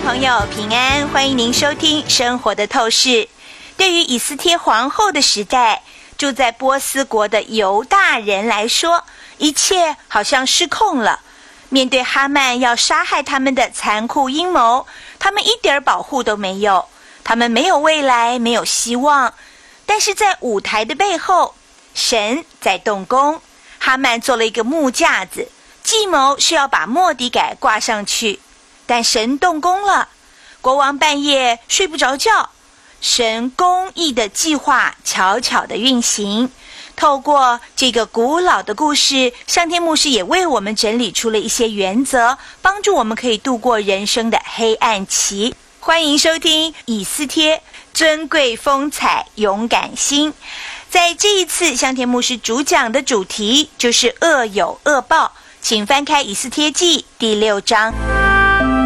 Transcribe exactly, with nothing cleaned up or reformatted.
朋友平安，欢迎您收听生活的透视。对于以斯帖皇后的时代，住在波斯国的犹大人来说，一切好像失控了。面对哈曼要杀害他们的残酷阴谋，他们一点保护都没有，他们没有未来，没有希望。但是在舞台的背后，神在动工。哈曼做了一个木架子，计谋是要把末底改挂上去，但神动工了。国王半夜睡不着觉，神公义的计划悄悄地运行。透过这个古老的故事，上天牧师也为我们整理出了一些原则，帮助我们可以度过人生的黑暗期。欢迎收听以斯帖珍贵风采勇敢心。在这一次上天牧师主讲的主题就是恶有恶报，请翻开以斯帖记第六章。